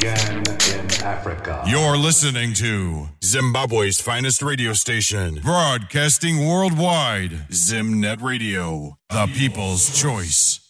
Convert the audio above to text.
began in Africa. You're listening to Zimbabwe's finest radio station, broadcasting worldwide. Zimnet Radio, the people's choice.